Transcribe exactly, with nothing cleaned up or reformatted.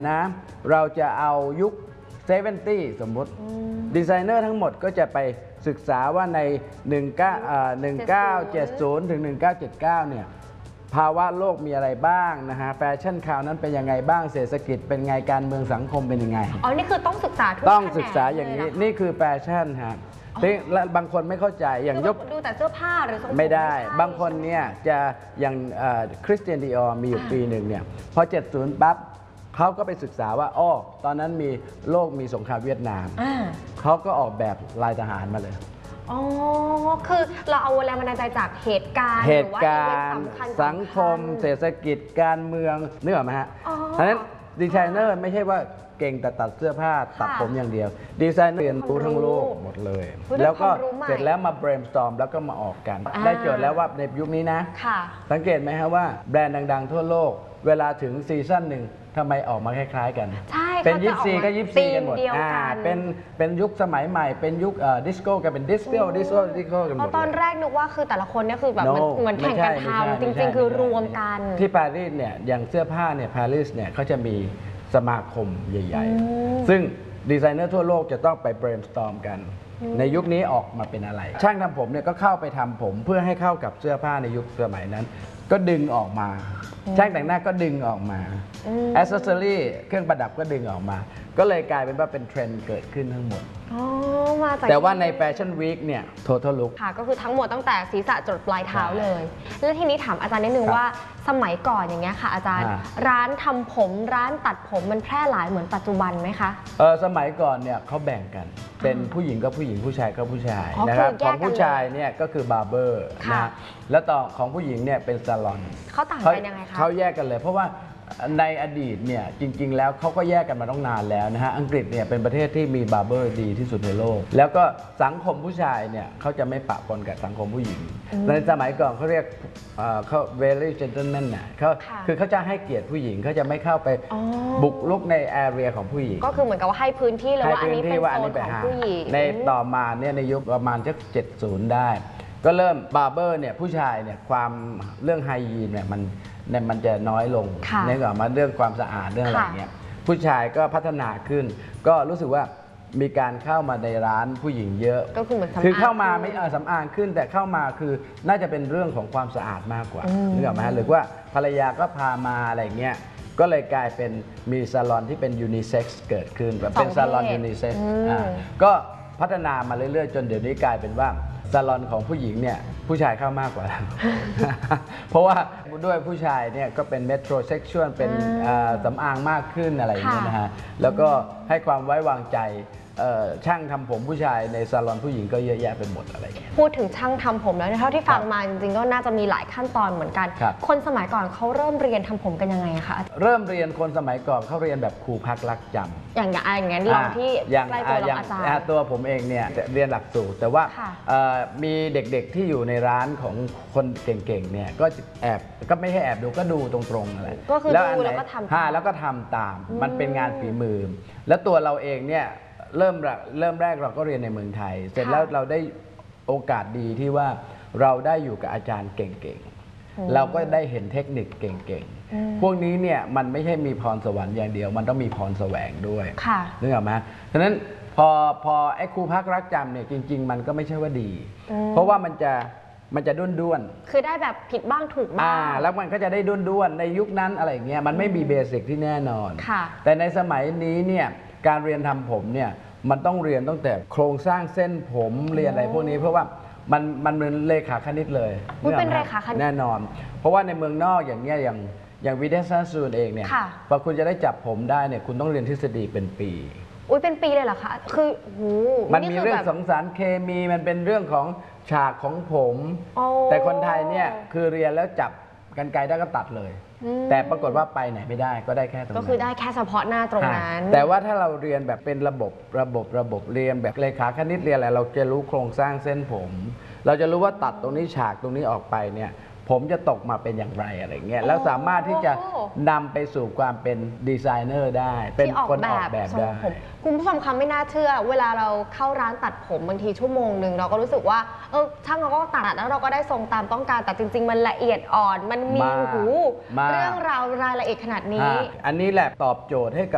นะเราจะเอายุคเซเวนตี้สมมติดีไซเนอร์ทั้งหมดก็จะไปศึกษาว่าในหนึ่งเก้าเจ็ดศูนย์ถึงหนึ่งเก้าเจ็ดเก้าเนี่ยภาวะโลกมีอะไรบ้างนะฮะแฟชั่นคราวนั้นเป็นยังไงบ้างเศรษฐกิจเป็นไงการเมืองสังคมเป็นยังไงอ๋อนี่คือต้องศึกษาทุกต้องศึกษาอย่างนี้นี่คือแฟชั่นฮะและบางคนไม่เข้าใจอย่างยกดูแต่เสื้อผ้าหรือทรงผมไม่ได้บางคนเนี่ยจะอย่างคริสเตียนดิออร์มีอยู่ปีหนึ่งเนี่ยพอเจ็ดสิบปั๊บเขาก็ไปศึกษาว่าอ้อตอนนั้นมีโลกมีสงครามเวียดนามเขาก็ออกแบบลายทหารมาเลยอ๋อคือเราเอาแรงบันดาลใจจากเหตุการณ์เหตุการณ์สังคมเศรษฐกิจการเมืองนึกออกไหมฮะเพราะฉะนั้นดีไซเนอร์ไม่ใช่ว่าเก่งแต่ตัดเสื้อผ้าตัดผมอย่างเดียวดีไซเนอร์เรียนรู้ทั้งโลกหมดเลยแล้วก็เสร็จแล้วมา brainstorm แล้วก็มาออกกันได้โจทย์แล้วว่าในยุคนี้นะสังเกตไหมฮะว่าแบรนด์ดังๆทั่วโลกเวลาถึงซีซั่นหนึ่งทำไมออกมาคล้ายๆกันเป็นยิปซีก็ยิปซีกันหมดอ่าเป็นเป็นยุคสมัยใหม่เป็นยุคดิสโก้กันเป็นดิสโก้ดิสโก้ดิสโก้กันหมดตอนแรกนึกว่าคือแต่ละคนเนี่ยคือแบบเหมือนแข่งกันทำจริงๆคือรวมกันที่ปารีสเนี่ยอย่างเสื้อผ้าเนี่ยปารีสเนี่ยเขาจะมีสมาคมใหญ่ๆซึ่งดีไซเนอร์ทั่วโลกจะต้องไป brainstorm กันในยุคนี้ออกมาเป็นอะไรช่างทำผมเนี่ยก็เข้าไปทำผมเพื่อให้เข้ากับเสื้อผ้าในยุคสมัยนั้นก็ดึงออกมาช่างแต่งหน้าก็ดึงออกมาแอสเซสซอรี่เครื่องประดับก็ดึงออกมาก็เลยกลายเป็นว่าเป็นเทรนด์เกิดขึ้นทั้งหมดแต่ว่าในแฟชั่นวีคเนี่ยโททอลลุคค่ะก็คือทั้งหมดตั้งแต่ศีรษะจรดปลายเท้าเลยแล้วทีนี้ถามอาจารย์นิดนึงว่าสมัยก่อนอย่างเงี้ยค่ะอาจารย์ร้านทำผมร้านตัดผมมันแพร่หลายเหมือนปัจจุบันไหมคะเออสมัยก่อนเนี่ยเขาแบ่งกันเป็นผู้หญิงก็ผู้หญิงผู้ชายก็ผู้ชายนะครับของผู้ชายเนี่ยก็คือบาร์เบอร์นะแล้วต่อของผู้หญิงเนี่ยเป็นซาลอนเขาต่างกันยังไงคะเขาแยกกันเลยเพราะว่าในอดีตเนี่ยจริงๆแล้วเขาก็แยกกันมาต้องนานแล้วนะฮะอังกฤษเนี่ยเป็นประเทศที่มีบาร์เบอร์ดีที่สุดในโลกแล้วก็สังคมผู้ชายเนี่ยเขาจะไม่ปะปนกับสังคมผู้หญิงในสมัยก่อนเขาเรียกเขา very gentleman น่ะเขาคือเขาจะให้เกียรติผู้หญิงเขาจะไม่เข้าไปบุกรุกในแอเรียของผู้หญิงก็คือเหมือนกับว่าให้พื้นที่เลยว่าอันนี้เป็นโซนของผู้หญิงในต่อมาเนี่ยในยุคประมาณสักเจ็ดสิบได้ก็เริ่มบาร์เบอร์เนี่ยผู้ชายเนี่ยความเรื่องไฮยีนเนี่ยมันเนี่ยมันจะน้อยลงในเรื่องมาเรื่องความสะอาดเรื่องอะไรเงี้ยผู้ชายก็พัฒนาขึ้นก็รู้สึกว่ามีการเข้ามาในร้านผู้หญิงเยอะก็คือเหมือนคือเข้ามาไม่สำอางขึ้นแต่เข้ามาคือน่าจะเป็นเรื่องของความสะอาดมากกว่านึกออกไหมหรือว่าภรรยาก็พามาอะไรเงี้ยก็เลยกลายเป็นมีซาลอนที่เป็นยูนิเซ็กซ์เกิดขึ้นแบบเป็นซาลอนยูนิเซ็กซ์ก็พัฒนามาเรื่อยๆจนเดี๋ยวนี้กลายเป็นว่าซาลอนของผู้หญิงเนี่ยผู้ชายเข้ามากกว่า เพราะว่าด้วยผู้ชายเนี่ยก็เป็นเมโทรเซ็กชวลเป็นสำอางมากขึ้นอะไรอย่างเงี้ยนะฮะแล้วก็ให้ความไว้วางใจช่างทำผมผู้ชายในซาลอนผู้หญิงก็เยอะแยะไปหมดอะไรเงี้ยพูดถึงช่างทำผมแล้วเท่าที่ฟังมาจริงๆก็น่าจะมีหลายขั้นตอนเหมือนกันคนสมัยก่อนเขาเริ่มเรียนทำผมกันยังไงคะเริ่มเรียนคนสมัยก่อนเขาเรียนแบบครูพักรักจำอย่างอย่างนั้นลองที่ใกล้ตัวเราอาจารย์ตัวผมเองเนี่ยเรียนหลักสูตรแต่ว่ามีเด็กๆที่อยู่ในร้านของคนเก่งๆเนี่ยก็แอบก็ไม่ใช่แอบดูก็ดูตรงๆอะไรก็คือดูแล้วก็ทำแล้วก็ทำตามมันเป็นงานฝีมือแล้วตัวเราเองเนี่ยเริ่มเริ่มแรกเราก็เรียนในเมืองไทยเสร็จแล้วเราได้โอกาสดีที่ว่าเราได้อยู่กับอาจารย์เก่งๆเราก็ได้เห็นเทคนิคเก่งๆพวกนี้เนี่ยมันไม่ใช่มีพรสวรรค์อย่างเดียวมันต้องมีพรแสวงด้วยนึกออกไหมฉะนั้นพอพอไอ้ครูพักรักจำเนี่ยจริงๆมันก็ไม่ใช่ว่าดีเพราะว่ามันจะมันจะด้วนด้วนคือได้แบบผิดบ้างถูกบ้างแล้วมันก็จะได้ด้วนด้วนในยุคนั้นอะไรเงี้ยมันไม่มีเบสิกที่แน่นอนแต่ในสมัยนี้เนี่ยการเรียนทำผมเนี่ยมันต้องเรียนตั้งแต่โครงสร้างเส้นผมเรียนอะไรพวกนี้เพราะว่ามันมันเป็นเลขาคณิตเลยมันเป็นเลขาคณิตแน่นอนเพราะว่าในเมืองนอกอย่างเงี้ยอย่างอย่างวิเทศซูนเองเนี่ยพอคุณจะได้จับผมได้เนี่ยคุณต้องเรียนทฤษฎีเป็นปีอุ้ยเป็นปีเลยเหรอคะคือมันมีเรื่องสงสารเคมีมันเป็นเรื่องของฉากของผมแต่คนไทยเนี่ยคือเรียนแล้วจับกรรไกรได้ก็ตัดเลยแต่ปรากฏว่าไปไหนไม่ได้ก็ได้แค่ตรงนั้นก็คือได้แค่เฉพาะหน้าตรงนั้นแต่ว่าถ้าเราเรียนแบบเป็นระบบระบบระบบเรียนแบบเลขาคณิตเรียนอะไรเราจะรู้โครงสร้างเส้นผมเราจะรู้ว่าตัดตรงนี้ฉากตรงนี้ออกไปเนี่ยผมจะตกมาเป็นอย่างไรอะไรเงี้ยแล้วสามารถที่จะนำไปสู่ความเป็นดีไซเนอร์ได้เป็นคนออกแบบได้คุณผู้ชมคำไม่น่าเชื่อเวลาเราเข้าร้านตัดผมบางทีชั่วโมงหนึ่งเราก็รู้สึกว่าเออช่างเราก็ตัดแล้วเราก็ได้ทรงตามต้องการแต่จริงๆมันละเอียดอ่อนมันมีหูเรื่องราวรายละเอียดขนาดนี้อันนี้แหละตอบโจทย์ให้กับ